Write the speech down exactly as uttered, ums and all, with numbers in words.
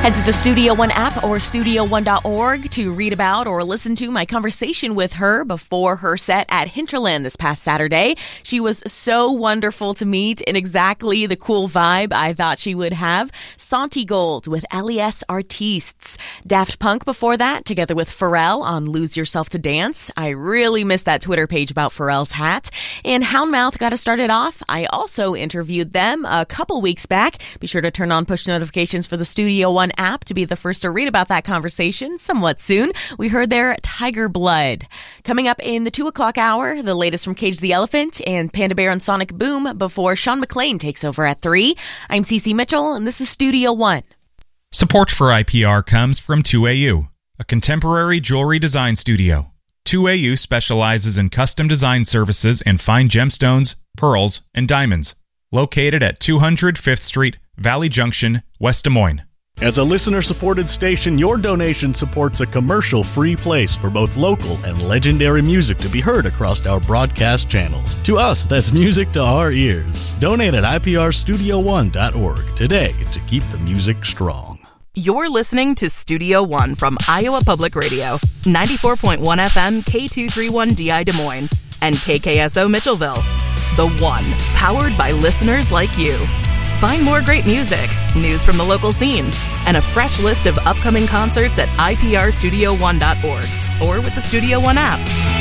Head to the Studio One app or studio one dot org to read about or listen to my conversation with her before her set at Hinterland this past Saturday. She was so wonderful to meet in exactly the cool vibe I thought she would have. Santigold with L E S Artistes. Daft Punk before that, together with Pharrell on Lose Yourself to Dance. I really missed that Twitter page about Pharrell's hat. And Houndmouth got us started off. I also interviewed them a couple weeks back. Be sure to turn on push notifications for the Studio One app to be the first to read about that conversation somewhat soon. We heard their Tiger Blood. Coming up in the two o'clock hour, the latest from Cage the Elephant and Panda Bear and Sonic Boom before Sean McLean takes over at three. I'm Cece Mitchell, and this is Studio One. Support for I P R comes from two A U, a contemporary jewelry design studio. two A U specializes in custom design services and fine gemstones, pearls, and diamonds. Located at two hundred Fifth Street, Valley Junction, West Des Moines. As a listener-supported station, your donation supports a commercial-free place for both local and legendary music to be heard across our broadcast channels. To us, that's music to our ears. Donate at I P R studio one dot org today to keep the music strong. You're listening to Studio One from Iowa Public Radio, ninety-four point one F M K two thirty-one D I Des Moines, and K K S O Mitchellville. The One, powered by listeners like you. Find more great music, news from the local scene, and a fresh list of upcoming concerts at I P R studio one dot org or with the Studio One app.